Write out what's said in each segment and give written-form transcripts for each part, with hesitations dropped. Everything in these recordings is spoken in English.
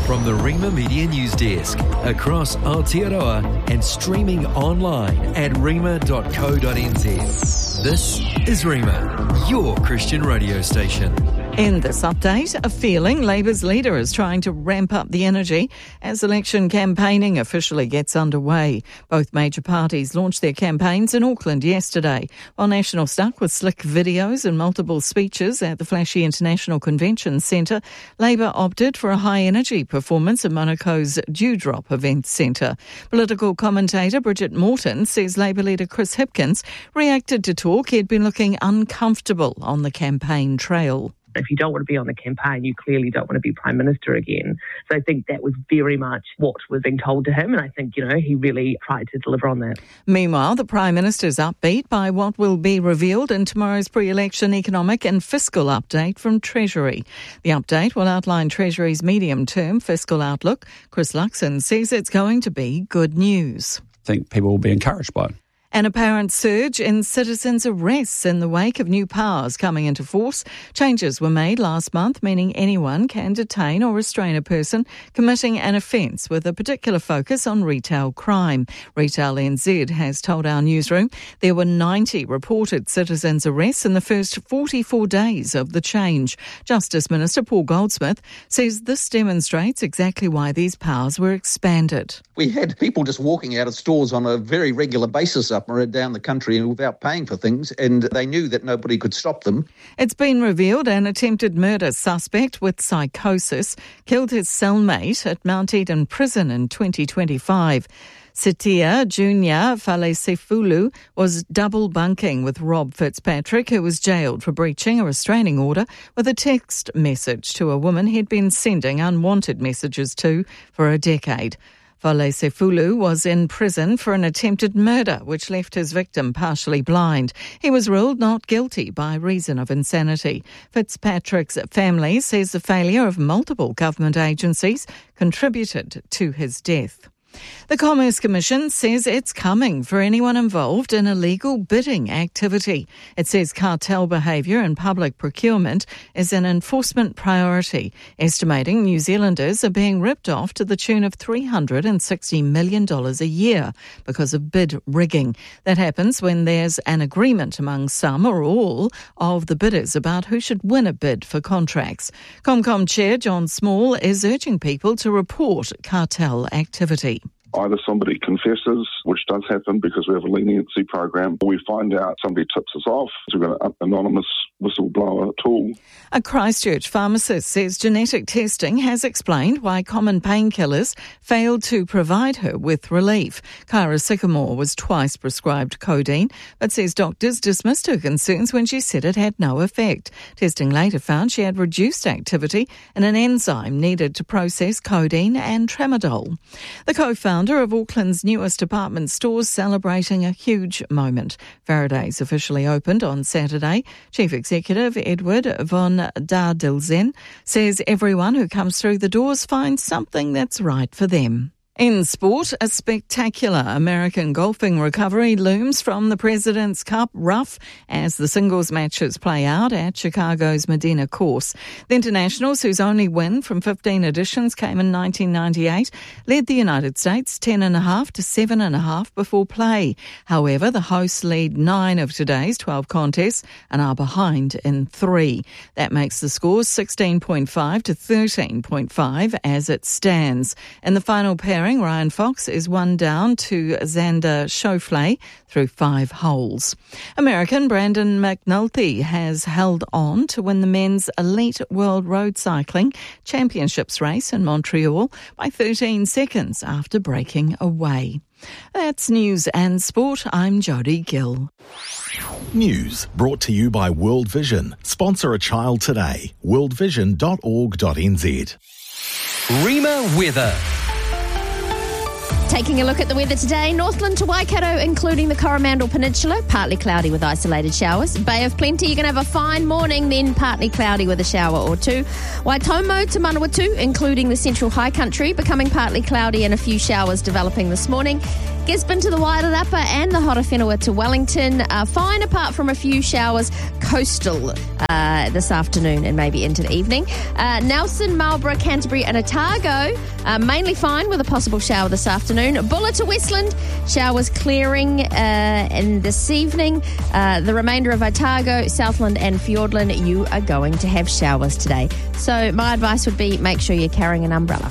from the Rima Media News Desk, across Aotearoa and streaming online at rima.co.nz. This is Rima, your Christian radio station. In this update, a feeling Labour's leader is trying to ramp up the energy as election campaigning officially gets underway. Both major parties launched their campaigns in Auckland yesterday. While National stuck with slick videos and multiple speeches at the flashy International Convention Centre, Labour opted for a high-energy performance at Monaco's Dewdrop Event Centre. Political commentator Bridget Morton says Labour leader Chris Hipkins reacted to talk he'd been looking uncomfortable on the campaign trail. If you don't want to be on the campaign, you clearly don't want to be Prime Minister again. So I think that was very much what was being told to him, and I think, he really tried to deliver on that. Meanwhile, the Prime Minister's upbeat by what will be revealed in tomorrow's pre-election economic and fiscal update from Treasury. The update will outline Treasury's medium-term fiscal outlook. Chris Luxon says it's going to be good news. I think people will be encouraged by it. An apparent surge in citizens' arrests in the wake of new powers coming into force. Changes were made last month, meaning anyone can detain or restrain a person committing an offence with a particular focus on retail crime. Retail NZ has told our newsroom there were 90 reported citizens' arrests in the first 44 days of the change. Justice Minister Paul Goldsmith says this demonstrates exactly why these powers were expanded. We had people just walking out of stores on a very regular basis up and down the country without paying for things, and they knew that nobody could stop them. It's been revealed an attempted murder suspect with psychosis killed his cellmate at Mount Eden Prison in 2025. Sitia Junior Falesefulu was double bunking with Rob Fitzpatrick, who was jailed for breaching a restraining order with a text message to a woman he'd been sending unwanted messages to for a decade. Falesefulu was in prison for an attempted murder, which left his victim partially blind. He was ruled not guilty by reason of insanity. Fitzpatrick's family says the failure of multiple government agencies contributed to his death. The Commerce Commission says it's coming for anyone involved in illegal bidding activity. It says cartel behaviour in public procurement is an enforcement priority, estimating New Zealanders are being ripped off to the tune of $360 million a year because of bid rigging. That happens when there's an agreement among some or all of the bidders about who should win a bid for contracts. Comcom Chair John Small is urging people to report cartel activity. Either somebody confesses, which does happen because we have a leniency program, or we find out somebody tips us off. So we've got an anonymous whistleblower tool. A Christchurch pharmacist says genetic testing has explained why common painkillers failed to provide her with relief. Kyra Sycamore was twice prescribed codeine, but says doctors dismissed her concerns when she said it had no effect. Testing later found she had reduced activity in an enzyme needed to process codeine and tramadol. The co-founder of Auckland's newest department stores celebrating a huge moment. Faraday's officially opened on Saturday. Chief Executive Edward von der Dilzen says everyone who comes through the doors finds something that's right for them. In sport, a spectacular American golfing recovery looms from the President's Cup rough as the singles matches play out at Chicago's Medina course. The internationals, whose only win from 15 editions came in 1998, led the United States 10.5 to 7.5 before play. However, the hosts lead 9 of today's 12 contests and are behind in 3. That makes the score 16.5 to 13.5 as it stands. In the final pairing, Ryan Fox is 1 down to Xander Schauffele through 5 holes. American Brandon McNulty has held on to win the men's Elite World Road Cycling Championships race in Montreal by 13 seconds after breaking away. That's news and sport. I'm Jodie Gill. News brought to you by World Vision. Sponsor a child today. worldvision.org.nz. Rima weather. Taking a look at the weather today, Northland to Waikato, including the Coromandel Peninsula, partly cloudy with isolated showers. Bay of Plenty, you're going to have a fine morning, then partly cloudy with a shower or two. Waitomo to Manawatu, including the central high country, becoming partly cloudy and a few showers developing this morning. Gisborne to the Wairarapa and the Horowhenua to Wellington. Fine apart from a few showers coastal this afternoon and maybe into the evening. Nelson, Marlborough, Canterbury and Otago mainly fine with a possible shower this afternoon. Bulla to Westland, showers clearing in this evening. The remainder of Otago, Southland and Fiordland, you are going to have showers today. So my advice would be make sure you're carrying an umbrella.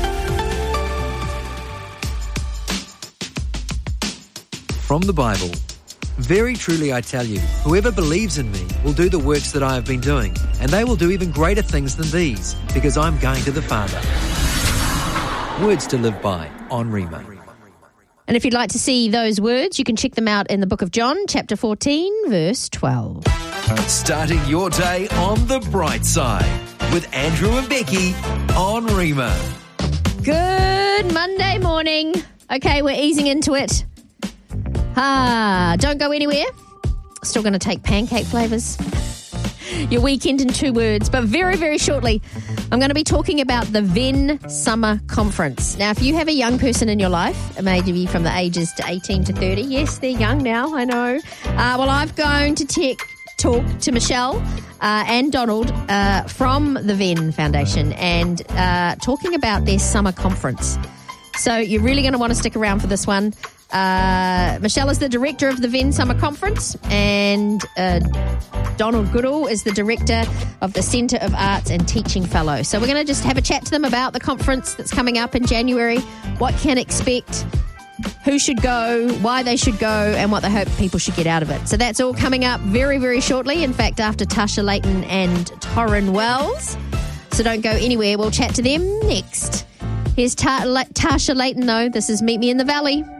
From the Bible, very truly I tell you, whoever believes in me will do the works that I have been doing, and they will do even greater things than these, because I'm going to the Father. Words to live by on Rhema. And if you'd like to see those words, you can check them out in the book of John, chapter 14, verse 12. Starting your day on the bright side with Andrew and Becky on Rhema. Good Monday morning. Okay, we're easing into it. Don't go anywhere. Still going to take pancake flavours. Your weekend in 2 words. But very, very shortly, I'm going to be talking about the Venn Summer Conference. Now, if you have a young person in your life, maybe from the ages to 18 to 30, yes, they're young now, I know. Well, I'm going to talk to Michelle and Donald from the Venn Foundation and talking about their summer conference. So you're really going to want to stick around for this one. Michelle is the director of the Venn Summer Conference, and Donald Goodall is the director of the Centre of Arts and Teaching Fellow. So we're going to just have a chat to them about the conference that's coming up in January, what can expect, who should go, why they should go, and what they hope people should get out of it. So that's all coming up very, very shortly. In fact, after Tasha Layton and Torrin Wells. So don't go anywhere. We'll chat to them next. Here's Tasha Layton, though. This is Meet Me in the Valley.